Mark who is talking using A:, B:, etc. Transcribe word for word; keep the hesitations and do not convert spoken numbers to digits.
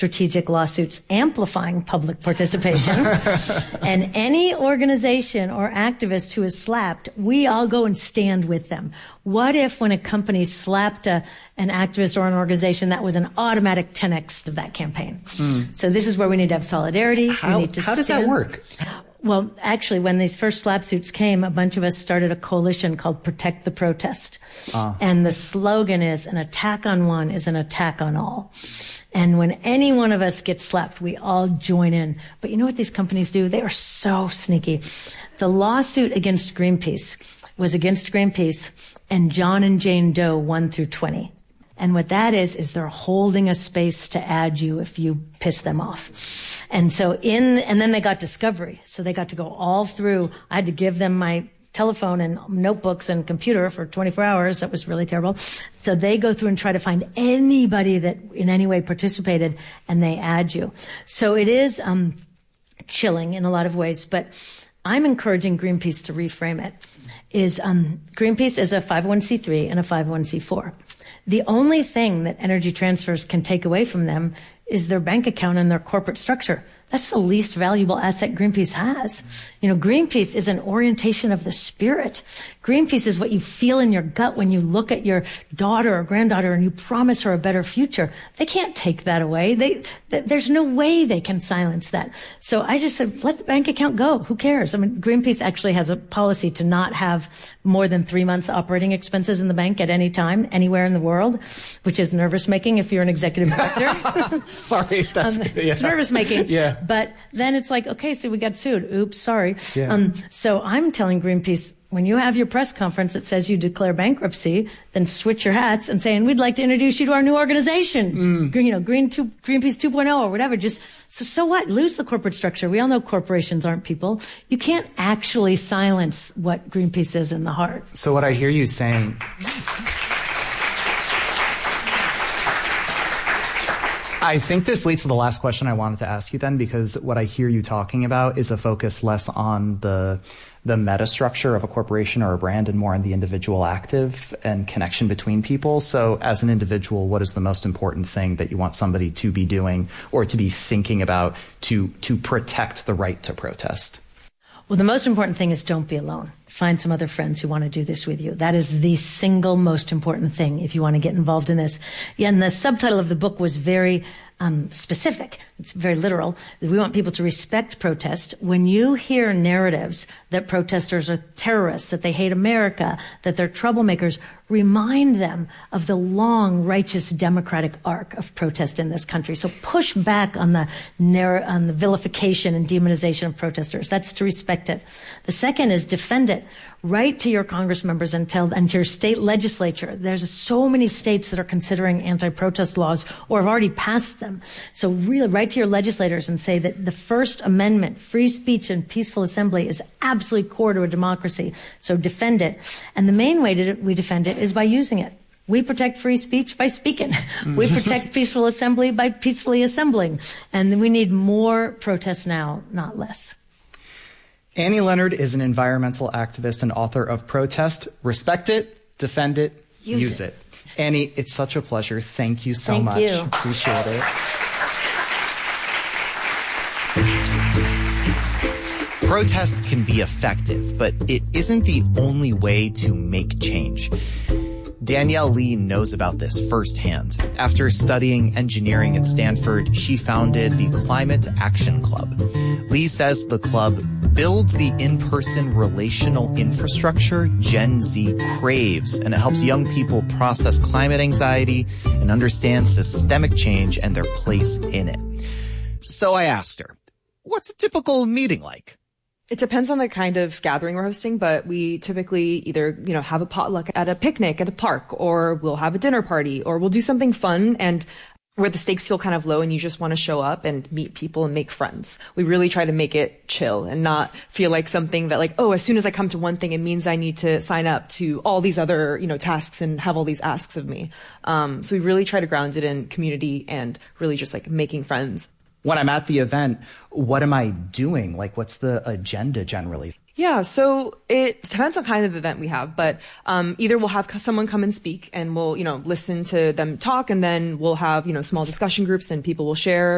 A: strategic lawsuits amplifying public participation. And any organization or activist who is slapped, we all go and stand with them. What if when a company slapped a, an activist or an organization, that was an automatic ten X of that campaign? Mm. So this is where we need to have solidarity.
B: How,
A: we need to
B: how does
A: stand.
B: that work?
A: Well, actually, when these first slap suits came, a bunch of us started a coalition called Protect the Protest. Uh. And the slogan is, an attack on one is an attack on all. And when any one of us gets slapped, we all join in. But you know what these companies do? They are so sneaky. The lawsuit against Greenpeace was against Greenpeace, and John and Jane Doe one through twenty. And what that is, is they're holding a space to add you if you piss them off. And so in, and then they got discovery. So they got to go all through. I had to give them my telephone and notebooks and computer for twenty-four hours. That was really terrible. So they go through and try to find anybody that in any way participated, and they add you. So it is, um, chilling in a lot of ways, but I'm encouraging Greenpeace to reframe it. Is, um, Greenpeace is a five oh one c three and a five oh one c four. The only thing that Energy Transfers can take away from them is their bank account and their corporate structure. That's the least valuable asset Greenpeace has. You know, Greenpeace is an orientation of the spirit. Greenpeace is what you feel in your gut when you look at your daughter or granddaughter and you promise her a better future. They can't take that away. They, th- there's no way they can silence that. So I just said, let the bank account go. Who cares? I mean, Greenpeace actually has a policy to not have more than three months operating expenses in the bank at any time, anywhere in the world, which is nervous making if you're an executive director.
B: Sorry, that's
A: um,
B: yeah.
A: It's nervous making.
B: Yeah.
A: But then it's like, okay, so we got sued. Oops, sorry.
B: Yeah.
A: Um, so I'm telling Greenpeace, when you have your press conference that says you declare bankruptcy, then switch your hats and say, and we'd like to introduce you to our new organization. Mm. Green, you know, Green two, Greenpeace two point oh or whatever. Just, so, so what? Lose the corporate structure. We all know corporations aren't people. You can't actually silence what Greenpeace is in the heart.
B: So what I hear you saying... I think this leads to the last question I wanted to ask you then, because what I hear you talking about is a focus less on the the meta structure of a corporation or a brand and more on the individual active and connection between people. So as an individual, what is the most important thing that you want somebody to be doing or to be thinking about to to protect the right to protest?
A: Well, the most important thing is don't be alone. Find some other friends who want to do this with you. That is the single most important thing if you want to get involved in this. Yeah, and the subtitle of the book was very um, specific. It's very literal. We want people to respect protest. When you hear narratives that protesters are terrorists, that they hate America, that they're troublemakers, remind them of the long, righteous, democratic arc of protest in this country. So push back on the narr- on the vilification and demonization of protesters. That's to respect it. The second is defend it. Write to your Congress members and tell and to your state legislature. There's so many states that are considering anti-protest laws or have already passed them. So really write to your legislators and say that the First Amendment, free speech and peaceful assembly, is absolutely core to a democracy. So defend it. And the main way to, we defend it is by using it. We protect free speech by speaking. We protect peaceful assembly by peacefully assembling. And we need more protests now, not less.
B: Annie Leonard is an environmental activist and author of Protest. Respect it, defend it, use, use it. it. Annie, it's such a pleasure. Thank you so
A: Thank
B: much.
A: You.
B: Appreciate it. Protest can be effective, but it isn't the only way to make change. Danielle Lee knows about this firsthand. After studying engineering at Stanford, she founded the Climate Action Club. Lee says the club builds the in-person relational infrastructure Gen Z craves, and it helps young people process climate anxiety and understand systemic change and their place in it. So I asked her, what's a typical meeting like?
C: It depends on the kind of gathering we're hosting, but we typically either, you know, have a potluck at a picnic at a park, or we'll have a dinner party, or we'll do something fun and where the stakes feel kind of low and you just want to show up and meet people and make friends. We really try to make it chill and not feel like something that like, oh, as soon as I come to one thing, it means I need to sign up to all these other, you know, tasks and have all these asks of me. Um, so we really try to ground it in community and really just like making friends.
B: When I'm at the event, what am I doing? Like, what's the agenda generally?
C: Yeah, so it depends on kind of event we have, but um, either we'll have someone come and speak and we'll, you know, listen to them talk, and then we'll have, you know, small discussion groups and people will share